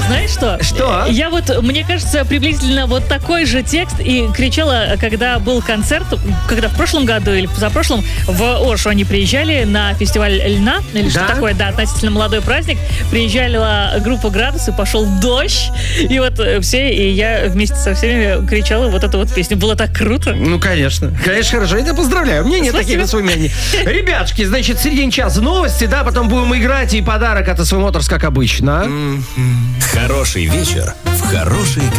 знаешь что? Что? Я вот, мне кажется, приблизительно вот такой же текст и кричала, когда был концерт, когда в прошлом году или позапрошлом в Ошу они приезжали на фестиваль льна, или что такое, да, относительно молодой праздник. Приезжала группа «Градусы», пошел дождь, и вот все, и я вместе со всеми кричала вот эту вот песню. Было так круто. Ну, конечно. Конечно, хорошо. Я тебя поздравляю. У меня нет таких воспоминаний. Ребятушки, значит, в середине часа новости, да, потом будем играть, и подарок от СВ Моторс, как обычно. Хороший вечер в хорошей